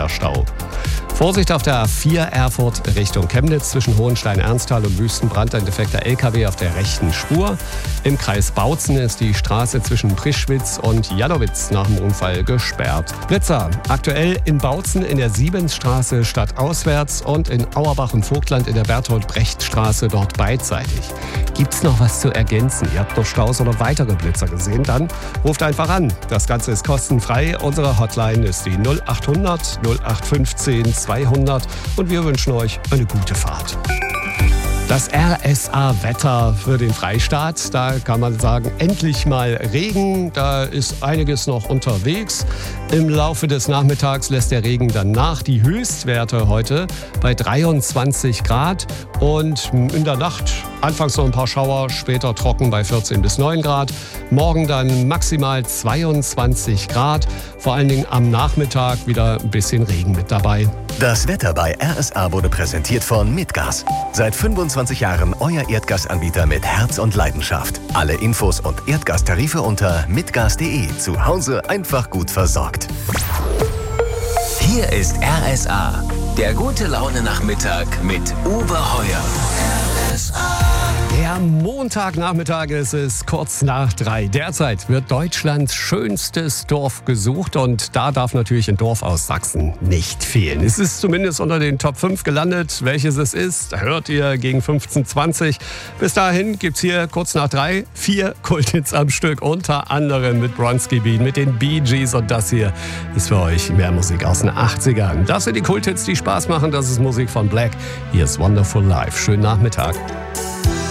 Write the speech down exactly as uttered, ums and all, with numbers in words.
Kilometer Stau. Vorsicht auf der A vier Erfurt Richtung Chemnitz zwischen Hohenstein-Ernsthal und Wüstenbrand, ein defekter L K W auf der rechten Spur. Im Kreis Bautzen ist die Straße zwischen Prischwitz und Jannowitz nach dem Unfall gesperrt. Blitzer, aktuell in Bautzen in der Siebensstraße stadtauswärts und in Auerbach und Vogtland in der Bertolt-Brecht-Straße dort beidseitig. Gibt's noch was zu ergänzen? Ihr habt noch Staus oder weitere Blitzer gesehen? Dann ruft einfach an. Das Ganze ist kostenfrei. Unsere Hotline ist die null acht hundert null acht fünfzehn zweihundert und wir wünschen euch eine gute Fahrt. Das R S A-Wetter für den Freistaat, da kann man sagen, endlich mal Regen, da ist einiges noch unterwegs. Im Laufe des Nachmittags lässt der Regen dann nach. Die Höchstwerte heute bei dreiundzwanzig Grad und in der Nacht anfangs noch ein paar Schauer, später trocken bei vierzehn bis neun Grad. Morgen dann maximal zweiundzwanzig Grad, vor allen Dingen am Nachmittag wieder ein bisschen Regen mit dabei. Das Wetter bei R S A wurde präsentiert von Mitgas. Seit fünfundzwanzig Jahren euer Erdgasanbieter mit Herz und Leidenschaft. Alle Infos und Erdgastarife unter mitgas punkt de. Zu Hause einfach gut versorgt. Hier ist R S A, der gute Laune-Nachmittag mit Uwe Heuer. R S A. Der Montagnachmittag ist es kurz nach drei. Derzeit wird Deutschlands schönstes Dorf gesucht und da darf natürlich ein Dorf aus Sachsen nicht fehlen. Es ist zumindest unter den Top fünf gelandet. Welches es ist, hört ihr gegen fünfzehn Uhr zwanzig. Bis dahin gibt's hier kurz nach drei vier Kulthits am Stück, unter anderem mit Bronski Bean, mit den Bee Gees und das hier ist für euch mehr Musik aus den achtzigern. Das sind die Kulthits, die Spaß machen. Das ist Musik von Black. Hier ist Wonderful Life. Schönen Nachmittag.